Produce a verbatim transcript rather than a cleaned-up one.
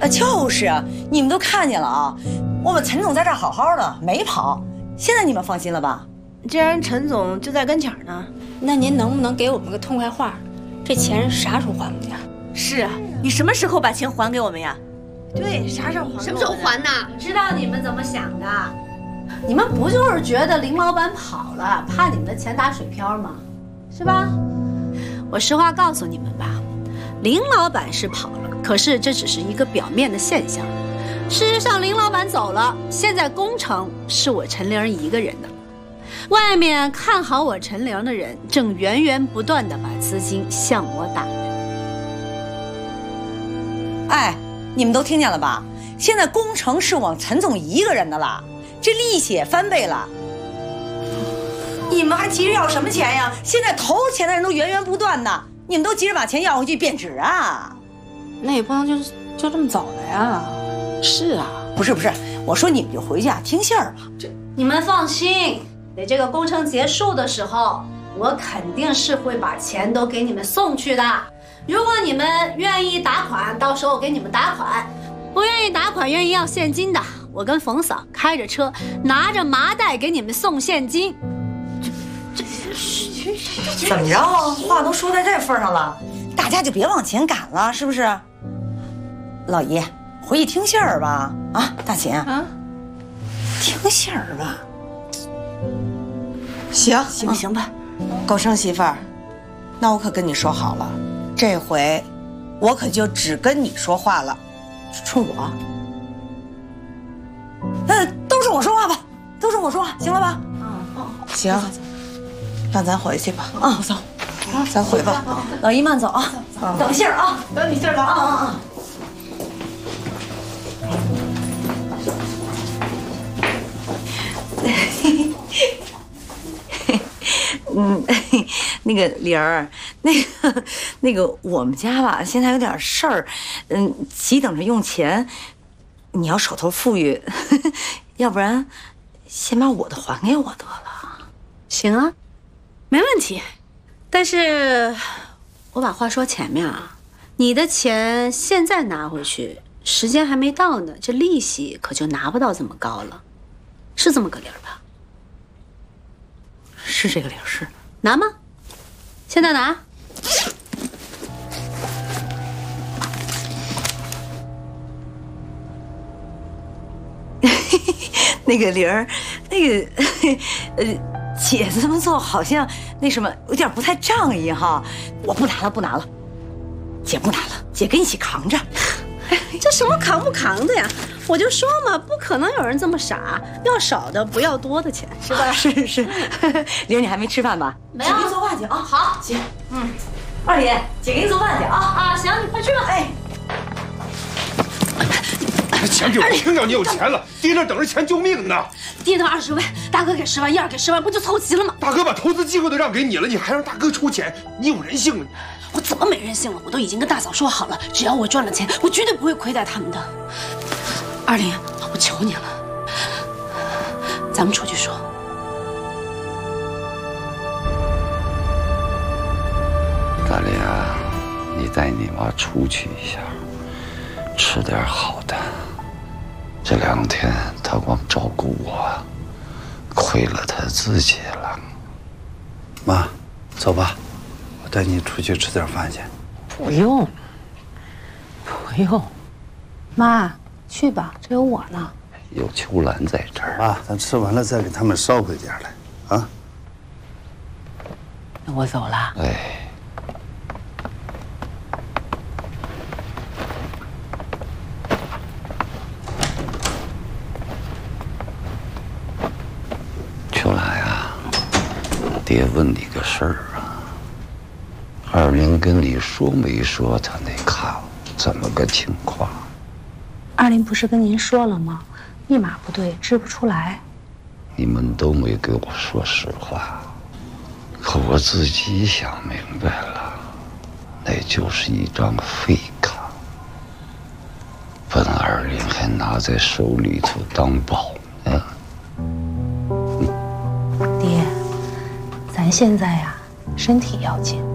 啊，就是啊，你们都看见了啊，我们陈总在这儿好好的，没跑。现在你们放心了吧？ 既然陈总就在跟前呢， 那您能不能给我们个痛快话？这钱啥时候还我们呀？ 是啊，你什么时候把钱还给我们呀？ 对，啥时候还？ 什么时候还呢？ 知道你们怎么想的？你们不就是觉得林老板跑了，怕你们的钱打水漂吗？是吧？我实话告诉你们吧，林老板是跑了，可是这只是一个表面的现象。事实上，林老板走了，现在工程是我陈玲一个人的。外面看好我陈玲的人，正源源不断地把资金向我打着。哎，你们都听见了吧？现在工程是我陈总一个人的了，这利息也翻倍了。你们还急着要什么钱呀？现在投钱的人都源源不断的，你们都急着把钱要回去变质啊？ 那也不能就是就这么走了呀。是啊， 不是不是，我说你们就回去啊，听信儿吧。这你们放心，等这个工程结束的时候，我肯定是会把钱都给你们送去的。如果你们愿意打款，到时候给你们打款；不愿意打款，愿意要现金的，我跟冯嫂开着车，拿着麻袋给你们送现金。这这怎么着啊？话都说在这份上了，大家就别往前赶了，是不是？老姨，回去听信儿吧。啊，大秦啊，听信儿吧。 行行行吧， 狗生媳妇儿，那我可跟你说好了，这回我可就只跟你说话了。说我？那都是我说话吧，都是我说话，行了吧？嗯嗯，行，那咱回去吧。啊，走，咱回吧。老姨慢走啊，等信儿啊，等你信儿了啊啊啊！嗯，那个玲儿，那个那个，我们家吧现在有点事儿，嗯，急等着用钱，你要手头富裕，呵呵，要不然先把我的还给我得了。行啊，没问题。但是我把话说前面啊，你的钱现在拿回去，时间还没到呢，这利息可就拿不到这么高了，是这么个理儿吧？是这个理儿，是拿吗？现在拿。那个玲儿，那个呃，姐这么做好像那什么有点不太仗义哈。我不拿了，不拿了，姐不拿了，姐跟你一起扛着。这什么扛不扛的呀？我就说嘛，不可能有人这么傻，要少的不要多的钱，是吧？是是。玲儿，你还没吃饭吧？没有。姐给你做饭去啊。好，行。嗯。二姐，姐给你做饭去啊。啊，行，你快去吧。哎。 钱给我，听着你有钱了，爹那等着钱救命呢。 爹那二十万，大哥给十万，燕儿给十万，不就凑齐了吗？ 大哥把投资机会都让给你了，你还让大哥出钱，你有人性吗？ 我怎么没人性了？我都已经跟大嫂说好了，只要我赚了钱，我绝对不会亏待他们的。二林，我求你了，咱们出去说。 大林啊，你带你妈出去一下，吃点好的。这两天她光照顾我，亏了她自己了。 妈，走吧，我带你出去吃点饭去。 不用，不用，妈，去吧，这有我呢。 有秋兰在这儿啊，咱吃完了再给他们捎回点来，啊。 那我走了。 哎。秋兰呀，爹问你个事儿啊。二林跟你说没说他那卡怎么个情况？ 二林不是跟您说了吗？密码不对，支不出来。 你们都没给我说实话，可我自己想明白了，那就是一张废卡。本二林还拿在手里头当宝呢。 爹，咱现在呀，身体要紧。